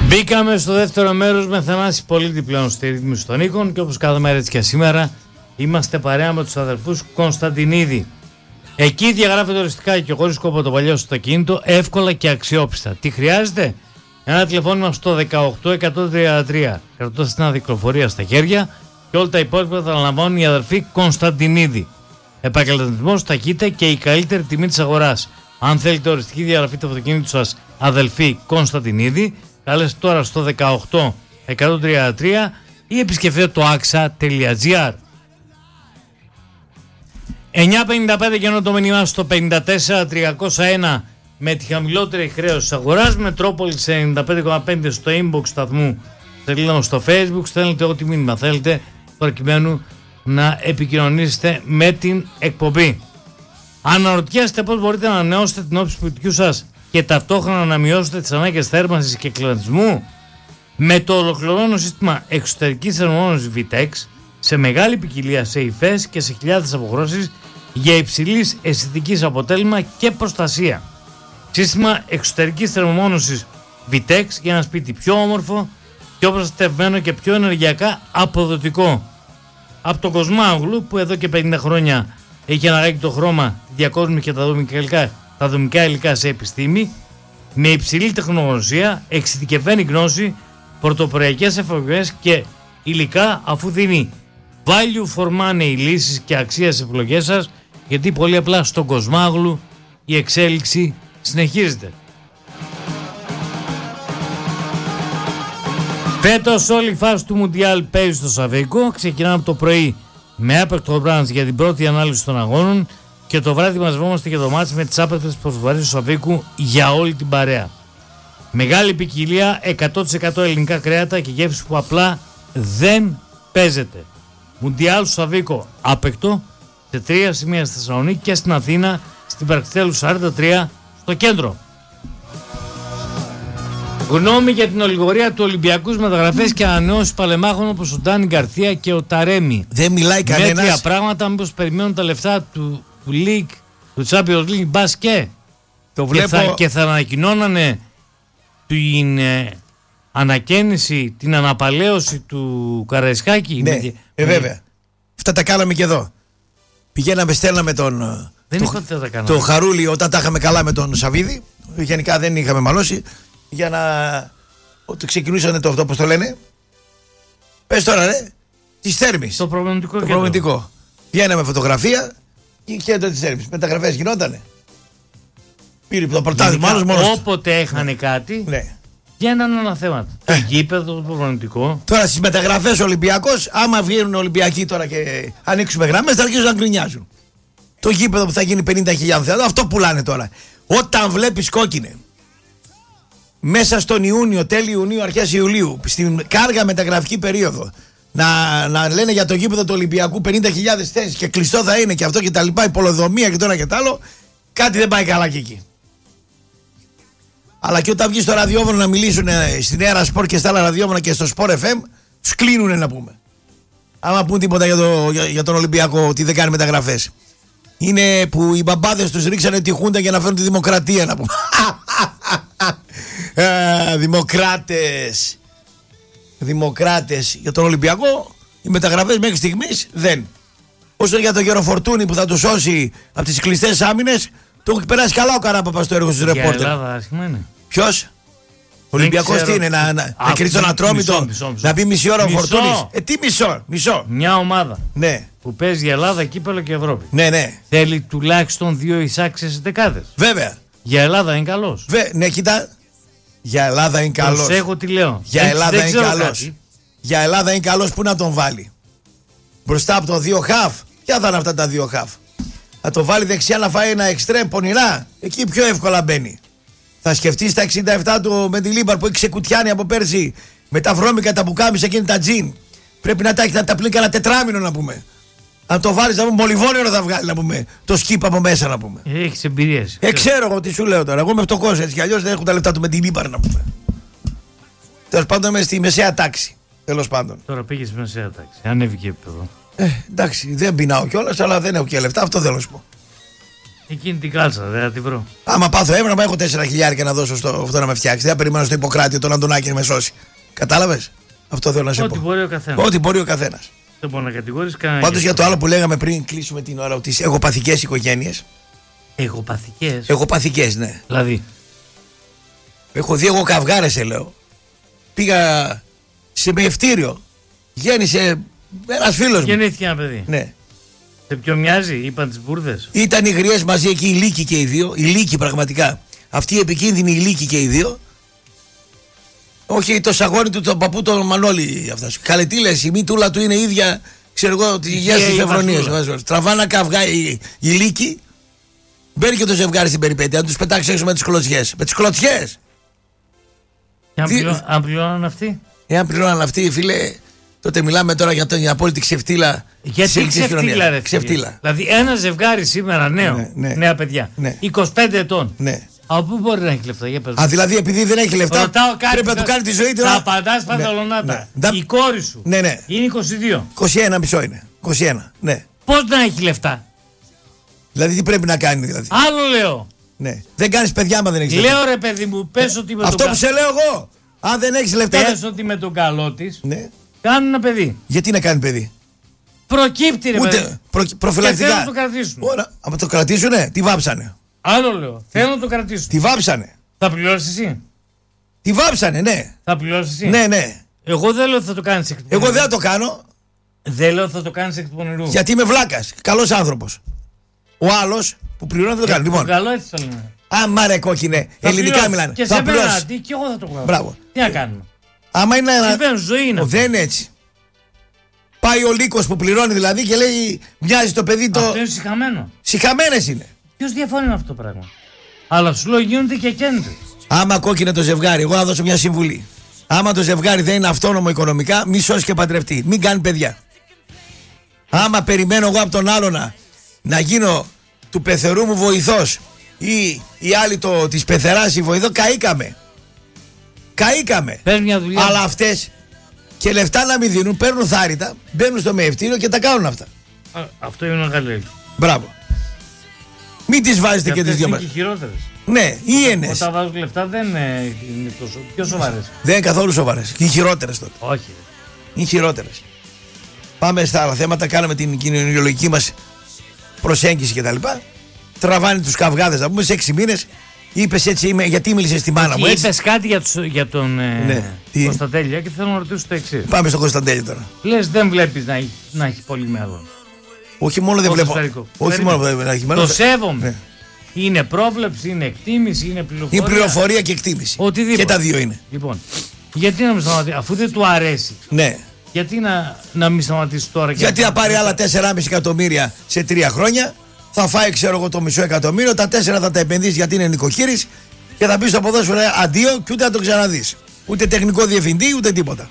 Μπήκαμε στο δεύτερο μέρος με Θανάση Πολίτη πλέον στη ρύθμιση των οίκων και όπως κάθε μέρα έτσι και σήμερα είμαστε παρέα με τους αδερφούς Κωνσταντινίδη. Εκεί διαγράφεται οριστικά και χωρίς κόπο το παλιό στο κινητό, εύκολα και αξιόπιστα. Τι χρειάζεται? Ένα τηλεφώνημα στο 18133. Κρατώντας την αδικροφορία στα χέρια και όλα τα υπόλοιπα θα αναλαμβάνουν οι αδερφοί Κωνσταντινίδη. Επαγγελματισμός, ταχύτητα και η καλύτερη τιμή της αγοράς. Αν θέλετε οριστική διαγραφή του αυτοκίνητου σας, αδελφοί Κωνσταντινίδη, καλέστε τώρα στο 18133 ή επισκεφτείτε το axa.gr. 9.55 και ενώ το μήνυμά στο 54.301 με τη χαμηλότερη χρέωση της αγοράς. Μετρόπολης 95.5 στο inbox σταθμού, σελίδα μου στο facebook. Στέλνετε ό,τι μήνυμα θέλετε προκειμένου να επικοινωνήσετε με την εκπομπή. Αναρωτιέστε πώς μπορείτε να ανανεώσετε την όψη του σπιτιού σας και ταυτόχρονα να μειώσετε τις ανάγκες θέρμανσης και κλιματισμού? Με το ολοκληρωμένο σύστημα εξωτερικής θερμομόνωσης VTEX σε μεγάλη ποικιλία σε υφές και σε χιλιάδες αποχρώσεις για υψηλής αισθητικής αποτέλεσμα και προστασία. Σύστημα εξωτερικής θερμομόνωσης VTEX για ένα σπίτι πιο όμορφο, πιο προστατευμένο και πιο ενεργειακά αποδοτικό. Από τον Κοσμάγλου που εδώ και 50 χρόνια έχει αναγκάσει το χρώμα, τη διακόσμηση και τα δομικά υλικά σε επιστήμη, με υψηλή τεχνογνωσία, εξειδικευμένη γνώση, πρωτοποριακές εφαρμογές και υλικά, αφού δίνει value for money λύσεις και αξία στις επιλογές σας, γιατί πολύ απλά στον Κοσμάγλου η εξέλιξη συνεχίζεται. Φέτος όλη η φάση του Μουντιάλ παίζει στο Σαββίκο. Ξεκινάμε το πρωί με άπεκτο μπραντς για την πρώτη ανάλυση των αγώνων και το βράδυ μαζευόμαστε για το μάτς με τις άπεκτες προσβαρίες του Σαββίκου για όλη την παρέα. Μεγάλη ποικιλία, 100% ελληνικά κρέατα και γεύση που απλά δεν παίζεται. Μουντιάλ στο Σαββίκο άπεκτο σε 3 σημεία στη Θεσσαλονίκη και στην Αθήνα, στην Παρκτέλου 43 στο κέντρο. Γνώμη για την ολιγορία του Ολυμπιακού μεταγραφές και ανανεώσεις παλεμάχων όπως ο Ντάνι Γκαρθία και ο Ταρέμι. Δεν μιλάει κανένας. Μέτρια πράγματα, μήπως περιμένουν τα λεφτά του League, του Champions League μπάσκετ. Το βλέπω. Και θα ανακοινώνανε την ανακαίνιση, την αναπαλαίωση του Καραϊσκάκη. Ναι, βέβαια. Αυτά τα κάναμε και εδώ. Πηγαίναμε, στέλναμε τον Χαρούλη όταν τα είχαμε καλά με τον Σαββίδη. Γενικά δεν είχαμε μαλώσει. Για να. Ότι ξεκινούσαν το αυτό, πώς το λένε. Πες τώρα, ρε. Της Θέρμης. Το προγραμματικό. Βγαίναμε φωτογραφία και κέντρο της Θέρμης. Μεταγραφές γινότανε. Πήρε το πρωτάθλημα μόνος. Όποτε έχανε κάτι. Ναι. Βγαίνανε ένα θέμα. Το γήπεδο, το προγραμματικό. Τώρα στις μεταγραφές Ολυμπιακός, άμα βγαίνουν Ολυμπιακοί τώρα και ανοίξουμε γραμμές, θα αρχίσουν να γκρινιάζουν. Το γήπεδο που θα γίνει 50.000, αυτό πουλάνε τώρα. Όταν βλέπεις κόκκινε μέσα στον Ιούνιο, τέλη Ιουνίου, αρχές Ιουλίου, στην κάργα μεταγραφική περίοδο, να λένε για το γήπεδο του Ολυμπιακού 50.000 θέσεις και κλειστό θα είναι και αυτό και τα λοιπά, η πολεοδομία και τώρα και τ' άλλο, κάτι δεν πάει καλά και εκεί. Αλλά και όταν βγει στο ραδιόφωνο να μιλήσουν στην Έρα Σπορ και στα άλλα ραδιόφωνα και στο Sport FM, τους κλείνουνε να πούμε. Άμα πούν τίποτα για τον Ολυμπιακό ότι δεν κάνει μεταγραφές. Είναι που οι μπαμπάδες τους ρίξανε τη Χούντα για να φέρουν τη δημοκρατία να πούμε. Δημοκράτες για τον Ολυμπιακό. Οι μεταγραφές μέχρι στιγμής δεν. Όσο για τον Γεροφορτούνη που θα του σώσει από τις κλειστές άμυνες, το έχει περάσει καλά ο Καράπαπας στο έργο στους ρεπόρτερ. Για Ελλάδα άσχημα είναι. Ποιος? Ο Ολυμπιακός τι είναι, να κρύψει τον Ατρόμητο, να πει μισή ώρα ο Φορτούνης. Τι μισό. Μια ομάδα ναι. που παίζει για Ελλάδα, κύπελλο και Ευρώπη. Ναι. Θέλει τουλάχιστον 2 εισάξιες δεκάδες. Βέβαια. Για Ελλάδα είναι καλός. Ναι, κοίτα. Για Ελλάδα είναι καλός. Προσέχω τι λέω. Για Ελλάδα είναι καλός. Για Ελλάδα είναι καλός, που να τον βάλει. Μπροστά από το 2 χαφ. Ποια θα είναι αυτά τα 2 χαφ? Θα το βάλει δεξιά να φάει ένα εξτρέμ πονηρά. Εκεί πιο εύκολα μπαίνει. Θα σκεφτείς τα 67 του με τη Λίμπαρ που έχει ξεκουτιάνει από πέρσι με τα βρώμικα, τα πουκάμισα εκείνη τα τζιν. Πρέπει να τα έχει, να τα πλύνει κανένα τετράμινο να πούμε. Αν το βάλεις να πούμε, μολυβόνιο θα βγάλει να πούμε. Το σκύπ από μέσα να πούμε. Έχεις εμπειρίες. Ξέρω εγώ τι σου λέω τώρα. Εγώ είμαι φτωχός έτσι κι αλλιώς δεν έχουν τα λεφτά του με την Λίμπαρ να πούμε. Τέλος πάντων είμαι στη μεσαία τάξη. Τέλος πάντων. Τώρα πήγε στη μεσαία τάξη. Ανέβηκε επίπεδο. Εντάξει, δεν πεινάω κιόλας, αλλά δεν έχω και λεφτά. Αυτό θέλω να σου πω. Εκείνη την κάλτσα, δεν θα τη βρω. Άμα πάθω έμβραμα, έχω 4.000 να δώσω αυτό να με φτιάξει. Δεν θα περιμένω στο Ιπποκράτη τον Αντωνάκη να με σώσει. Κατάλαβες? Αυτό θέλω να σε πω. Ό,τι μπορεί ο καθένας. Ό,τι μπορεί ο καθένας. Δεν μπορεί να κατηγορήσει κανένα. Πάντως για το άλλο που λέγαμε πριν κλείσουμε την ώρα, τις εγωπαθικές οικογένειες. Εγωπαθικές. Εγωπαθικές, ναι. Δηλαδή. Έχω δει εγώ καυγάρες, σε λέω. Πήγα σε μεευτήριο. Γέννησε ένας φίλος μου. Γεννήθηκε ένα παιδί. Ναι. Σε ποιο μοιάζει, είπαν τις μπουρδες. Ήταν οι γριές μαζί εκεί, οι λύκοι και οι δύο. Οι λύκοι πραγματικά. Αυτοί οι επικίνδυνοι οι λύκοι και οι δύο. Όχι το σαγόνι του, τον παππού, τον Μανώλη. Καλέ, τι λες, η μητούλα του είναι ίδια, ξέρω εγώ, τη υγεία στις Φεβρονίες. Τραβάνα καυγά οι λύκοι. Μπαίνει και το ζευγάρι στην περιπέτεια, να τους πετάξει έξω με τις κλωτσιές. Με τις κλωτσιές! Και αν πληρώναν αυτοί. Εάν πληρώναν αυτοί, φίλε, τότε μιλάμε τώρα για την απόλυτη ξεφτύλα. Γιατί ξεφτύλα, ρε. Ξεφτύλα. Δηλαδή ένα ζευγάρι σήμερα νέο, νέα παιδιά, 25 ετών. Ναι. Από πού μπορεί να έχει λεφτά, για πες. Α, δηλαδή επειδή δεν έχει λεφτά, πρέπει να του κάνει τη ζωή του. Θα απαντάς πανταλονάτα. Η κόρη σου είναι 22. 21 μισό είναι. 21, ναι. Πώς να έχει λεφτά? Δηλαδή τι πρέπει να κάνει, δηλαδή. Άλλο λέω. Ναι. Δεν κάνεις παιδιά άμα δεν έχεις λεφτά. Λέω ρε παιδί μου, πες ότι με τον αυτό που σε λέω εγώ. Αν δεν έχεις λεφτά. Πες ότι με τον καλό της κάνουν ένα παιδί. Γιατί να κάνει παιδί? Προκύπτει ρε παιδί. Προφυλακτικά. Και θέλουν να το κρατήσουν. Ωραία. Αν το κρατήσουνε, τι βάψανε. Άλλο λέω. Θέλω να το κρατήσουν. Τι βάψανε. Θα πληρώσεις εσύ. Τι βάψανε, ναι. Θα πληρώσεις εσύ. Ναι, ναι. Εγώ δεν λέω ότι θα το κάνεις εκ του πονηρού. Εγώ δεν θα το κάνω. Δεν λέω ότι θα το κάνεις εκ του πονηρού. Γιατί είμαι βλάκας. Καλός άνθρωπος. Ο άλλος που πληρώνει δεν το κάνει. Λοιπόν. Καλό έτσι το λέμε. Άμα ρε κόκκινε. Ελληνικά μιλάνε. Και σε μένα τι και εγώ θα το κάνω. Μπράβο. Τι να κάνουμε. Άμα είναι ένα. Ζωή είναι. Δεν είναι έτσι. Πάει ο λύκος που πληρώνει δηλαδή και λέει μοιάζει το παιδί το. Αυτό είναι σιχαμένο. Σιχαμένες είναι. Ποιος διαφωνεί με αυτό το πράγμα. Αλλά σου λέω γίνονται και καίνονται. Άμα κόκκινε το ζευγάρι, εγώ να δώσω μια συμβουλή. Άμα το ζευγάρι δεν είναι αυτόνομο οικονομικά, μη σώσει και παντρευτεί. Μην κάνει παιδιά. Άμα περιμένω εγώ από τον άλλο να γίνω του πεθερού μου βοηθός ή η άλλη της πεθεράς η βοηθό, καήκαμε. Καήκαμε. Μια δουλειά. Αλλά αυτές και λεφτά να μην δίνουν, παίρνουν θάρρυτα, μπαίνουν στο μεευτήριο και τα κάνουν αυτά. Αυτό είναι μεγάλη. Μπράβο. Μην τις βάζετε και τις δυο μας. Είναι και χειρότερες. Ναι, ίενες. Όταν βάζουν λεφτά δεν είναι τόσο. Πιο σοβαρές. Δεν είναι καθόλου σοβαρές. Και οι χειρότερες τότε. Όχι. Είναι χειρότερες. Πάμε στα άλλα θέματα. Κάναμε την κοινωνιολογική μας προσέγγιση κτλ. Τραβάνε τους καυγάδες να πούμε σε 6 μήνες. Είπες έτσι, γιατί μίλησες στη μάνα μου, έτσι. Είπες κάτι για τον Κωνσταντέλια και θέλω να ρωτήσω το εξής. Πάμε στον Κωνσταντέλια τώρα. Λες δεν βλέπεις να έχει πολύ μέλλον. Όχι μόνο δεν βλέπω. Όχι μόνο δεν έχει μέλλον. Το σέβομαι. Ναι. Είναι πρόβλεψη, είναι εκτίμηση, είναι πληροφορία. Είναι πληροφορία και εκτίμηση. Οτιδήποτε. Και τα δύο είναι. Λοιπόν, γιατί να μην σταματήσει, αφού δεν του αρέσει. Ναι. Γιατί να μην σταματήσει τώρα και. Γιατί θα πάρει άλλα 4,5 εκατομμύρια σε 3 χρόνια. Θα φάει, ξέρω εγώ, το μισό εκατομμύριο. Τα 4 θα τα επενδύσει γιατί είναι νοικοκύρης. Και θα πει στο ποδόσφαιρο αντίο και ούτε να το ξαναδείς. Ούτε τεχνικό διευθυντή, ούτε τίποτα.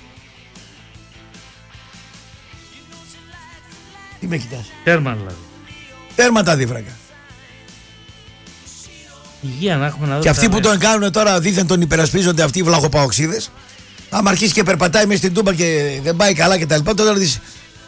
Τι με κοιτάς. Τέρμα δηλαδή. Τέρμα τα δίφρακα. Υγεία να έχουμε να δούμε. Και αυτοί που τον κάνουν τώρα δίθεν τον υπερασπίζονται αυτοί οι βλαχοπαοξίδες. Άμα αρχίσει και περπατάει μέσα στην τούμπα και δεν πάει καλά κτλ. Τότε θα δεις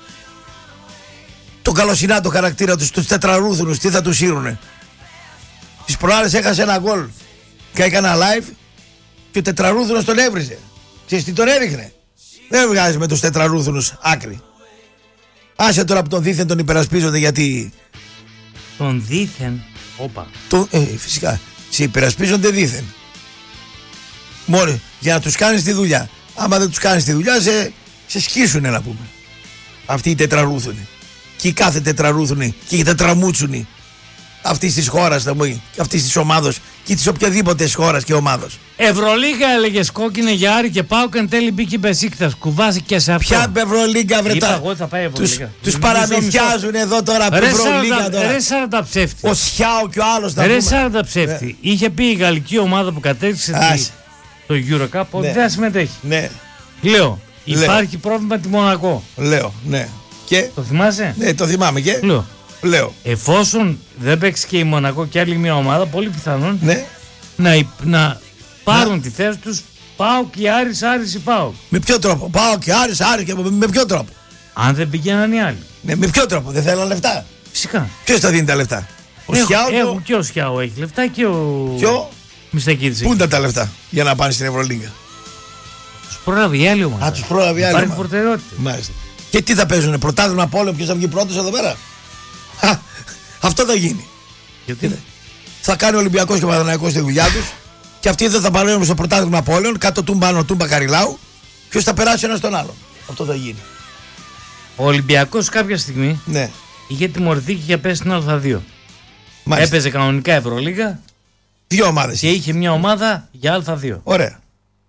το καλοσυνάτο χαρακτήρα τους, τους τετραρούθουνους, τι θα τους σύρουνε. Τις προάλλες έχασε ένα γκολ και έκανα live και ο τετραρούθουνος τον έβριζε. Ξέρεις τι τον έριχνε. Δεν βγάζει με τους τετραρούθουνους άκρη. Άσε τώρα που τον δίθεν τον υπερασπίζονται γιατί. Τον δίθεν. Όπα. Φυσικά. Σε υπερασπίζονται δίθεν. Μόνο για να τους κάνεις τη δουλειά. Άμα δεν τους κάνεις τη δουλειά, σε σκίσουνε να πούμε. Αυτοί οι τετραρούθουνοι. Και οι κάθε τετραρούθουνοι και οι τετραμούτσουνοι αυτής της χώρας, αυτής της ομάδος και της οποιαδήποτε χώρας και ομάδος. Ευρωλίγα έλεγες κόκκινε για Άρη και πάω και εν τέλει μπήκε Μπεσίκτας. Κουβάζει και σε αυτό. Ποια Ευρωλίγα βρετά. Τους παραμυθιάζουν εδώ τώρα από Ευρωλίγα τώρα. Ρε Σάραντα ψεύτη. Ο Σιάου και ο άλλος θα Ρε Σάραντα ψεύτη. Είχε πει η γαλλική ομάδα που κατέκτησε το Eurocup ότι δεν συμμετέχει. Λέω, υπάρχει πρόβλημα με τη Μονακό. Λέω, ναι. Και... Το θυμάσαι? Ναι, το θυμάμαι και. Λέω. Εφόσον δεν παίξει και η Μονακό και άλλη μια ομάδα, πολύ πιθανόν να πάρουν τη θέση τους ΠΑΟΚ και Άρης ή ΠΑΟΚ. Με ποιο τρόπο? ΠΑΟΚ και Άρης και με ποιο τρόπο? Αν δεν πηγαίναν οι άλλοι. Ναι, με ποιο τρόπο? Δεν θέλουν λεφτά. Φυσικά. Ποιος θα δίνει τα λεφτά? Ο Σιάο. Έχουν και ο Σιάο έχει λεφτά και ο Μιστακίδης. Πού είναι τα λεφτά για να πάνε στην Ευρωλίγκα? Τους πρόλαβε η άλλη ομάδα. Τους πρόλαβε η άλλη ομάδα. Υπάρχει προτεραιότητα. Μάλιστα. Και τι θα παίζουνε, πρωτάθλημα από όλο, ποιος θα βγει πρώτος εδώ πέρα? Αυτό θα γίνει. Γιατί? Θα κάνει ο Ολυμπιακός και ο Παναθηναϊκός τη δουλειά τους και αυτοί δεν θα παλεύουν στο πρωτάθλημα από όλων, κάτω τούμπα τούμπα Καριλάου. Ποιος θα περάσει ένας τον άλλον? Αυτό θα γίνει. Ο Ολυμπιακός κάποια στιγμή ναι. είχε τιμωρηθεί και είχε πέσει στην Α2. Μάλιστα. Έπαιζε κανονικά Ευρωλίγα. Δύο ομάδες. Και είχε μια ομάδα για Α2. Ωραία.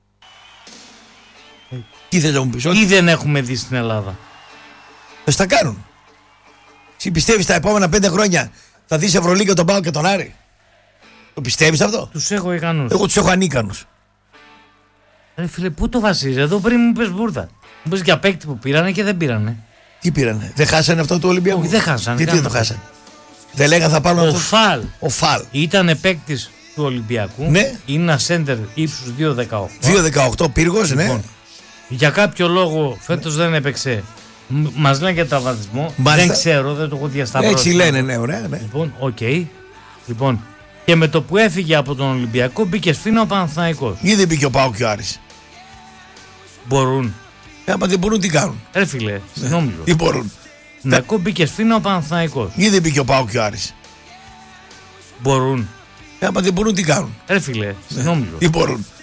Τι θες να μου πεις? Τι δεν έχουμε δει στην Ελλάδα? Θα τα κάνουν. Εσύ πιστεύεις τα επόμενα 5 χρόνια θα δεις Ευρωλίγα τον ΠΑΟΚ και τον Άρη? Το πιστεύεις αυτό? Τους έχω ικανούς. Εγώ τους έχω ανίκανους. Ρε φίλε, πού το βασίζεις? Εδώ πριν μου πες μπουρδα. Μου πες για παίκτη που πήρανε και δεν πήρανε. Τι πήρανε? Δεν χάσανε αυτό το Ολυμπιακό? Όχι, δεν χάσανε. Γιατί δεν το χάσανε? Δεν λέγανε θα πάρουν αυτό? Ο Φαλ. Ήταν παίκτης του Ολυμπιακού. Ναι. Είναι ένα σέντερ ύψους 2,18. 2,18 πύργος, λοιπόν, ναι. Για κάποιο λόγο φέτος δεν έπαιξε. Μας λένε για τραυματισμό. Δεν ξέρω, δεν το έχω διασταυρώσει. Έτσι λένε, ναι, ωραία. Ναι. Λοιπόν, οκ. Λοιπόν, και με το που έφυγε από τον Ολυμπιακό μπήκε σφήνα ο Παναθηναϊκός. Γιατί δεν μπήκε ο ΠΑΟΚ και ο Άρης? Μπορούν. Άμα δεν μπορούν, τι κάνουν? Ρε φίλε, συγγνώμη. Τι μπορούν? Ολυμπιακό μπήκε σφήνα ο Παναθηναϊκός. Γιατί δεν μπήκε ο ΠΑΟΚ και ο Άρης? Μπορούν. Άμα δεν μπορούν, τι κάνουν? Ρε φίλε, συγγνώμη. Τι μπορούν?